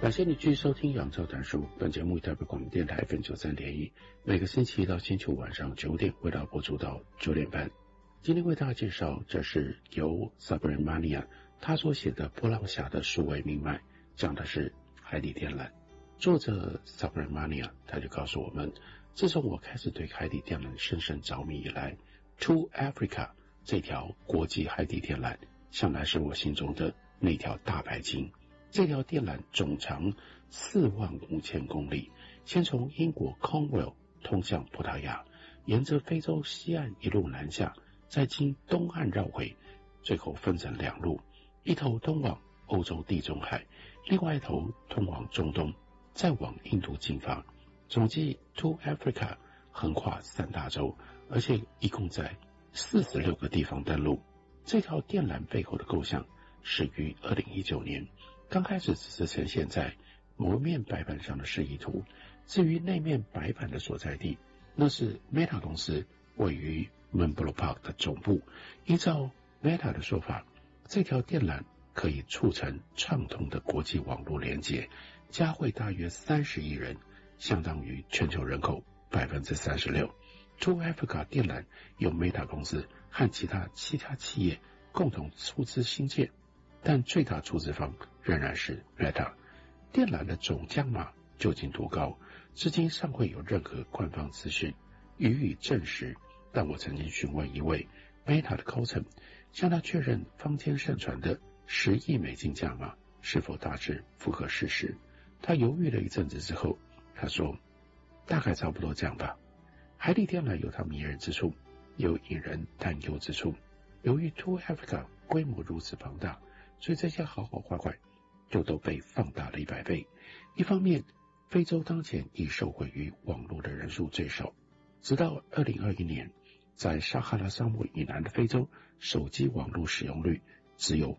感谢你继续收听杨照谈书，本节目台北广播电台 FM93.1，每个星期一到星期五晚上9点为大家播出到9点半。今天为大家介绍，这是由 Subramanian 他所写的《波浪峡的数位命脉》，讲的是海底电缆。作者 Subramanian 他就告诉我们，自从我开始对海底电缆深深着迷以来， To Africa 这条国际海底电缆向来是我心中的那条大白鲸。这条电缆总长45000公里，先从英国 Cornwall 通向葡萄牙，沿着非洲西岸一路南下，再经东岸绕回，最后分成两路，一头通往欧洲地中海，另外一头通往中东，再往印度进发。总计 To Africa 横跨3大洲，而且一共在46个地方登陆。这条电缆背后的构想始于2019年，刚开始只是呈现在某面白板上的示意图，至于那面白板的所在地，那是 Meta 公司位于 Menlo Park 的总部。依照 Meta 的说法，这条电缆可以促成畅通的国际网络连接，加惠大约30亿人，相当于全球人口 36%。 To Africa 电缆由 Meta 公司和其他7家企业共同出资兴建，但最大出资方仍然是 Meta。 电缆的总价码究竟多高，至今尚未有任何官方资讯予以证实，但我曾经询问一位 Meta 的高层，向他确认坊间盛传的10亿美金价码是否大致符合事实。他犹豫了一阵子之后，他说大概差不多这样吧。海底电缆有它迷人之处，有引人担忧之处。由于 To Africa 规模如此庞大，所以这些好好坏坏就都被放大了100倍。一方面，非洲当前已受惠于网络的人数最少，直到2021年，在撒哈拉沙漠以南的非洲，手机网络使用率只有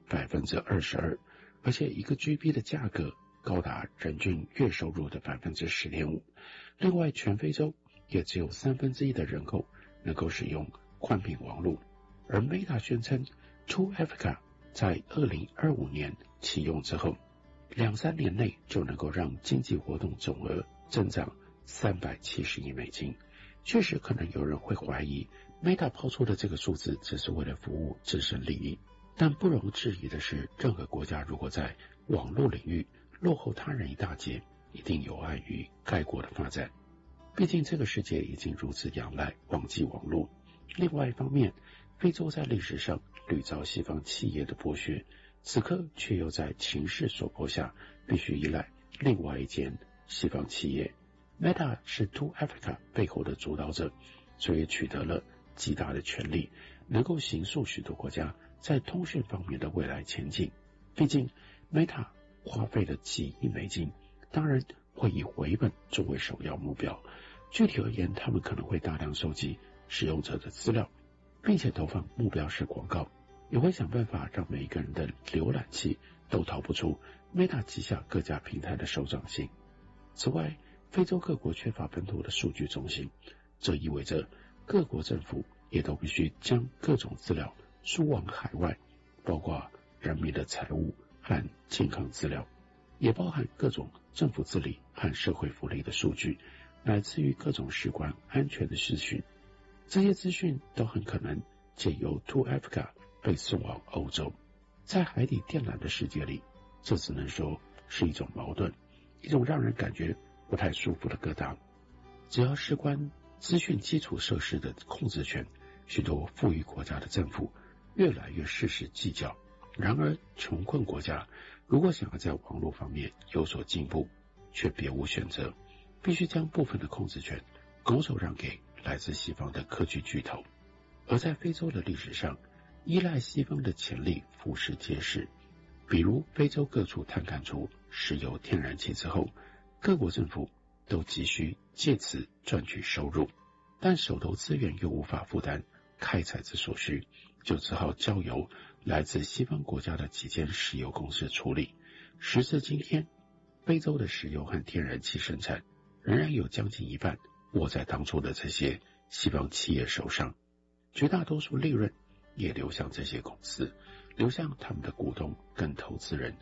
22%， 而且1个 GB 的价格高达人均月收入的 10.5%。 另外，全非洲也只有1/3的人口能够使用宽频网络，而 Meta 宣称 To Africa 在2025年启用之后，2-3年内就能够让经济活动总额增长370亿美金。确实可能有人会怀疑 Meta 抛出的这个数字只是为了服务自身利益，但不容置疑的是，任何国家如果在网络领域落后他人一大截，一定有碍于该国的发展。毕竟这个世界已经如此仰赖网际网络。另外一方面，非洲在历史上屡遭西方企业的剥削，此刻却又在情势所迫下必须依赖另外一间西方企业。 Meta 是 To Africa 背后的主导者，所以取得了极大的权力，能够形塑许多国家在通讯方面的未来前进。毕竟 Meta 花费了几亿美金，当然会以回本作为首要目标。具体而言，他们可能会大量收集使用者的资料，并且投放目标式广告，也会想办法让每一个人的浏览器都逃不出 Meta 旗下各家平台的手掌心。此外，非洲各国缺乏本土的数据中心，这意味着各国政府也都必须将各种资料输往海外，包括人民的财务和健康资料，也包含各种政府治理和社会福利的数据，乃至于各种事关安全的资讯。这些资讯都很可能借由 To Africa 被送往欧洲。在海底电缆的世界里，这只能说是一种矛盾，一种让人感觉不太舒服的疙瘩。只要事关资讯基础设施的控制权，许多富裕国家的政府越来越事事计较。然而穷困国家如果想要在网络方面有所进步，却别无选择，必须将部分的控制权拱手让给来自西方的科技巨头。而在非洲的历史上，依赖西方的潜力俯拾皆是。比如非洲各处探勘出石油天然气之后，各国政府都急需借此赚取收入，但手头资源又无法负担开采之所需，就只好交由来自西方国家的几间石油公司处理。时至今天，非洲的石油和天然气生产仍然有将近一半握在当初的这些西方企业手上，绝大多数利润也流向这些公司，流向他们的股东跟投资人。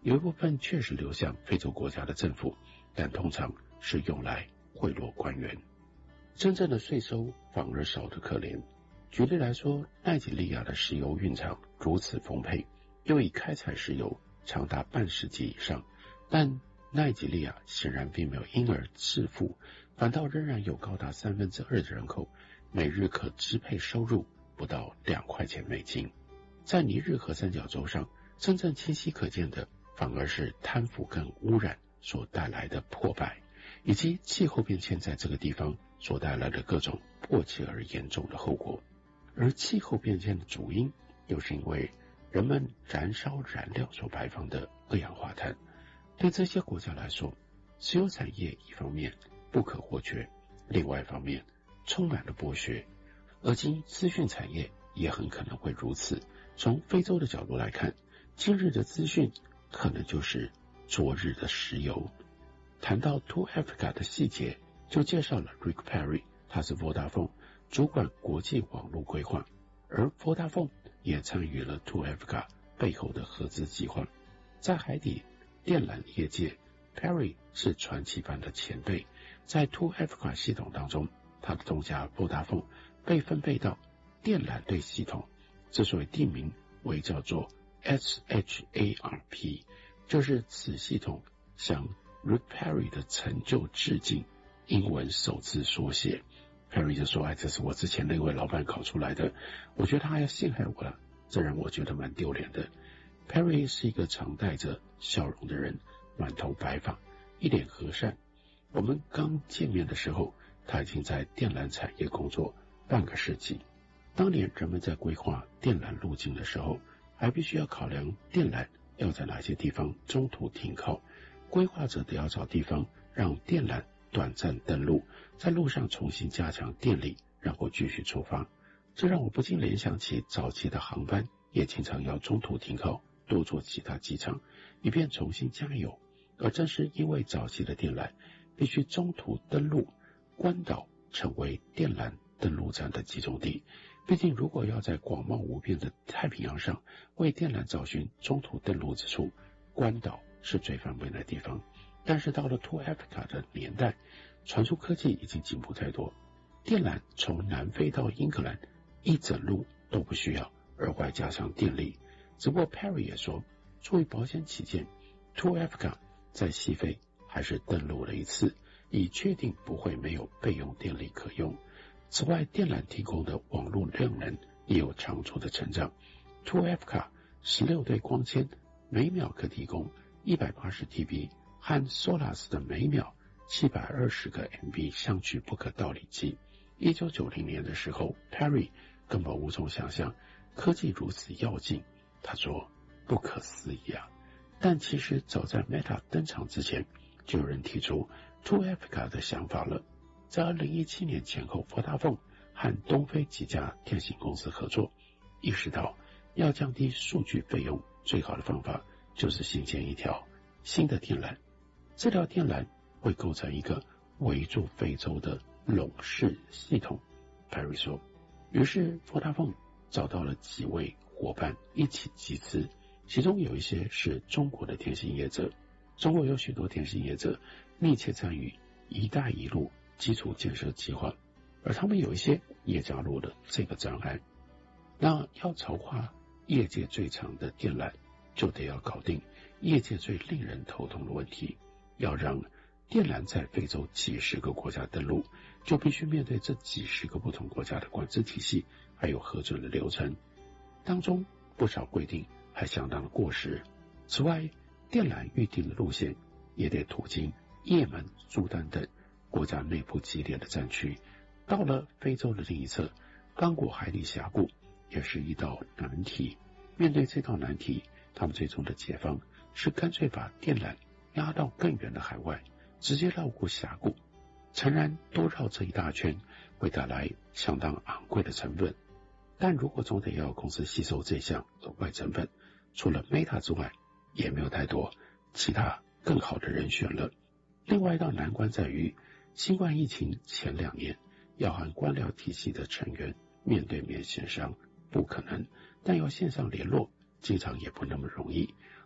有一部分确实流向非洲国家的政府，但通常是用来贿赂官员。真正的税收反而少得可怜。举例来说，奈及利亚的石油蕴藏如此丰沛，又已开采石油长达半世纪以上，但奈及利亚显然并没有因而致富，反倒仍然有高达2/3的人口每日可支配收入不到2块钱美金。在尼日河三角洲上，真正清晰可见的反而是贪腐跟污染所带来的破败，以及气候变迁在这个地方所带来的各种迫切而严重的后果。而气候变迁的主因又是因为人们燃烧燃料所排放的二氧化碳。对这些国家来说，石油产业一方面不可或缺，另外一方面充满了剥削，而今资讯产业也很可能会如此。从非洲的角度来看，今日的资讯可能就是昨日的石油。谈到 To Africa 的细节，就介绍了 Rick Perry， 他是 Vodafone 主管国际网络规划，而 Vodafone 也参与了 To Africa 背后的合资计划。在海底电缆业界， Perry 是传奇般的前辈。在 To Africa 系统当中，他的东家 Vodafone 被分配到电缆对系统，之所以地名为叫做 SHARP， 就是此系统向 Rick Perry 的成就致敬，英文首字缩写。Perry 就说，这是我之前那位老板搞出来的，我觉得他要陷害我了，这让我觉得蛮丢脸的。Perry 是一个常带着笑容的人，满头白发，一脸和善。我们刚见面的时候，他已经在电缆产业工作半个世纪。当年人们在规划电缆路径的时候，还必须要考量电缆要在哪些地方中途停靠，规划者得要找地方让电缆短暂登陆，在路上重新加强电力，然后继续出发。这让我不禁联想起早期的航班也经常要中途停靠，多做其他机场，以便重新加油。而正是因为早期的电缆必须中途登陆，关岛成为电缆登陆站的集中地。毕竟如果要在广袤无边的太平洋上为电缆找寻中途登陆之处，关岛是最方便的地方。但是到了 To Africa 的年代，传输科技已经进步太多，电缆从南非到英格兰一整路都不需要额外加上电力。只不过 Perry 也说，出于保险起见， To Africa 在西非还是登陆了一次，以确定不会没有备用电力可用。此外，电缆提供的网络量能也有长足的成长。To Africa 16对光纤每秒可提供180 TB， 和 Solas 的每秒720个 MB 相距不可道理计。1990年的时候， Perry 根本无从想象科技如此要进，他说不可思议啊。但其实早在 Meta 登场之前，就有人提出 To Africa 的想法了。在2017年前后， Vodafone 和东非几家电信公司合作，意识到要降低数据费用，最好的方法就是新建一条新的电缆。这条电缆会构成一个围住非洲的垄式系统。 Perry 说，于是 Vodafone 找到了几位伙伴一起集资，其中有一些是中国的电信业者。中国有许多电信业者密切参与一带一路基础建设计划，而他们有一些也加入了这个专案。那要筹划业界最长的电缆，就得要搞定业界最令人头痛的问题。要让电缆在非洲几十个国家登陆，就必须面对这几十个不同国家的管制体系，还有核准的流程，当中不少规定还相当的过时。此外，电缆预定的路线也得途经也门、苏丹等国家内部激烈的战区。到了非洲的另一侧，刚果海底峡谷也是一道难题。面对这道难题，他们最终的解放是干脆把电缆拉到更远的海外，直接绕过峡谷。诚然，多绕这一大圈会带来相当昂贵的成本，但如果总得要公司吸收这项额外成本，除了 Meta 之外，也没有太多其他更好的人选了。另外一道难关在于，新冠疫情前2年要和官僚体系的成员面对面协商不可能，但要线上联络经常也不那么容易。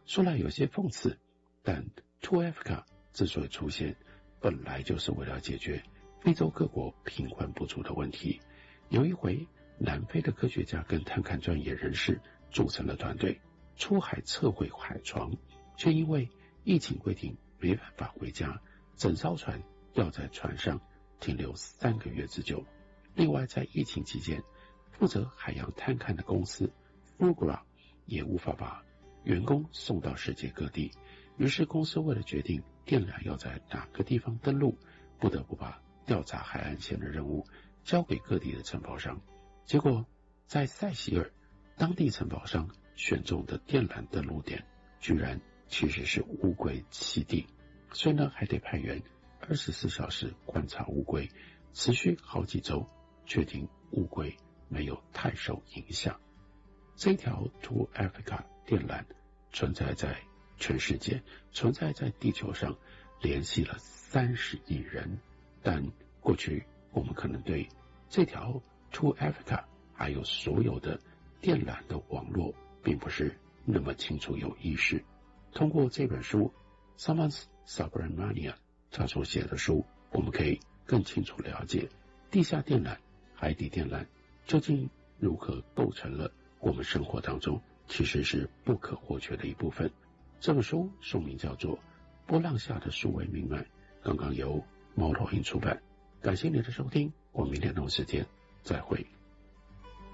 说来有些讽刺，但 To Africa 之所以出现，本来就是为了解决非洲各国贫困不足的问题。有一回，南非的科学家跟探勘专业人士组成了团队，出海测绘海床，却因为疫情规定没办法回家，整艘船要在船上停留3个月之久。另外，在疫情期间，负责海洋探勘的公司 Fugro 也无法把员工送到世界各地，于是公司为了决定电缆要在哪个地方登陆，不得不把调查海岸线的任务交给各地的承包商。结果在塞西尔，当地承包商选中的电缆登陆点居然其实是乌龟栖地，所以呢还得派员24小时观察乌龟，持续好几周，确定乌龟没有太受影响。这条 To Africa 电缆存在在全世界，存在在地球上，联系了30亿人。但过去我们可能对这条 To Africa 还有所有的电缆的网络并不是那么清楚有意识。通过这本书 Saman Subramanian 他所写的书，我们可以更清楚了解地下电缆、海底电缆究竟如何构成了我们生活当中其实是不可或缺的一部分。这本书书名叫做《波浪下的数位命脉》，刚刚由猫头鹰出版。感谢你的收听，我们明天同一时间再会。